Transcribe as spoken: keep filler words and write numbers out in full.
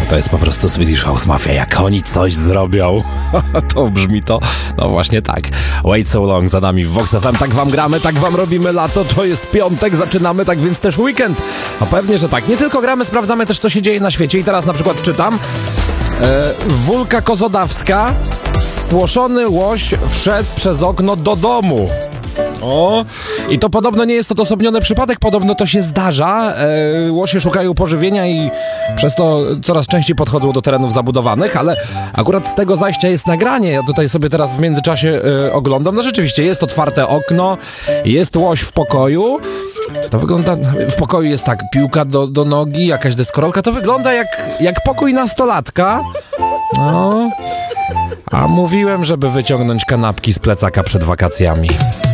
to jest po prostu Swedish House Mafia. Jak oni coś zrobią, to brzmi to, no właśnie tak. Wait So Long za nami w Vox F M. Tak wam gramy, tak wam robimy lato. To jest piątek, zaczynamy, tak więc też weekend. No pewnie, że tak. Nie tylko gramy, sprawdzamy też, co się dzieje na świecie. I teraz na przykład czytam. E, Wólka Kozodawska. Spłoszony łoś wszedł przez okno do domu. O, i to podobno nie jest odosobniony przypadek, podobno to się zdarza. E, łosie szukają pożywienia i przez to coraz częściej podchodzą do terenów zabudowanych, ale akurat z tego zajścia jest nagranie. Ja tutaj sobie teraz w międzyczasie e, oglądam. No rzeczywiście, jest otwarte okno, jest łoś w pokoju. To wygląda, w pokoju jest tak, piłka do, do nogi, jakaś deskorolka. To wygląda jak, jak pokój nastolatka. No, a mówiłem, żeby wyciągnąć kanapki z plecaka przed wakacjami.